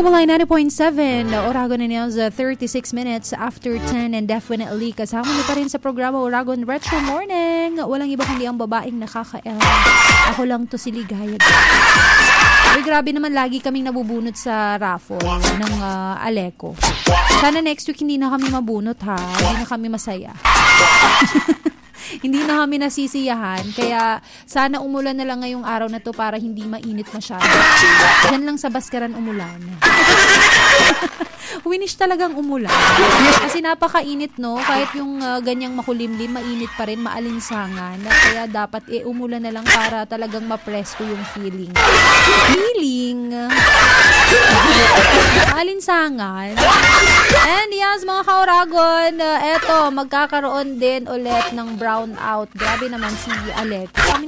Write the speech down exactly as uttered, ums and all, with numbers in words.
Double I ninety point seven, Oragon News, uh, thirty-six minutes after ten, and definitely kasama niyo pa rin sa programa Oragon Retro Morning. Walang iba kundi ang babaeng nakaka-el. Ako lang to, si Ligaya. Uy, grabe naman, lagi kaming nabubunot sa raffle ng uh, Aleco. Sana next week hindi na kami mabunot, ha? Hindi na kami masaya. Hindi na kami nasisiyahan. Kaya sana umulan na lang ngayong araw na to para hindi mainit masyado. Diyan lang sa Baskaran umulan. Winish talagang umulan. Kasi napakainit, no? Kahit yung uh, ganyang makulimlim, mainit pa rin, maalinsangan. Kaya dapat eh, umulan na lang para talagang mapresko yung feeling. Feeling! Maalinsangan. And yes, mga ka-Oragon, uh, eto, magkakaroon din ulit ng brownout. Grabe naman si Alec. Kami